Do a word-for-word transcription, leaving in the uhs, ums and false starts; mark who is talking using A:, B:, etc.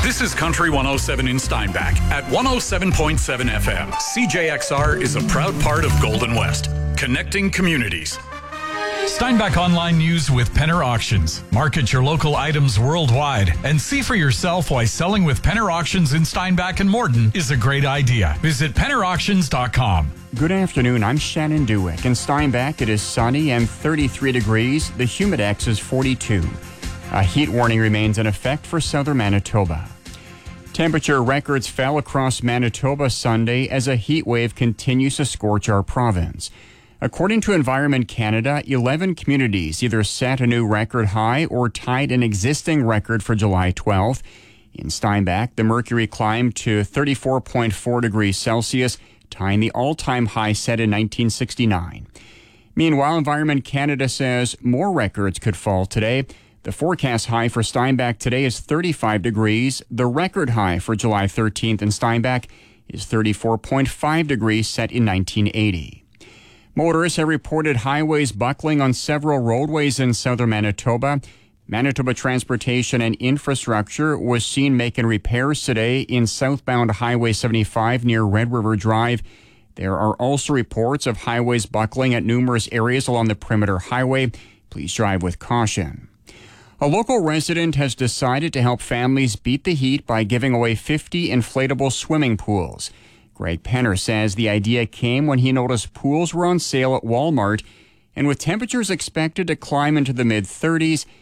A: This is Country one oh seven in Steinbach at one oh seven point seven F M. C J X R is a proud part of Golden West, connecting communities.
B: Steinbach Online News with Penner Auctions. Market your local items worldwide and see for yourself why selling with Penner Auctions in Steinbach and Morden is a great idea. Visit penner auctions dot com.
C: Good afternoon. I'm Shannon Dewick. In Steinbach, it is sunny and thirty-three degrees. The humidex is forty-two. A heat warning remains in effect for southern Manitoba. Temperature records fell across Manitoba Sunday as a heat wave continues to scorch our province. According to Environment Canada, eleven communities either set a new record high or tied an existing record for July twelfth. In Steinbach, the mercury climbed to thirty-four point four degrees Celsius, tying the all-time high set in nineteen sixty-nine. Meanwhile, Environment Canada says more records could fall today. The forecast high for Steinbach today is thirty-five degrees. The record high for July thirteenth in Steinbach is thirty-four point five degrees set in nineteen eighty. Motorists have reported highways buckling on several roadways in southern Manitoba. Manitoba Transportation and Infrastructure was seen making repairs today in southbound Highway seventy-five near Red River Drive. There are also reports of highways buckling at numerous areas along the Perimeter Highway. Please drive with caution. A local resident has decided to help families beat the heat by giving away fifty inflatable swimming pools. Greg Penner says the idea came when he noticed pools were on sale at Walmart, and with temperatures expected to climb into the mid-thirties,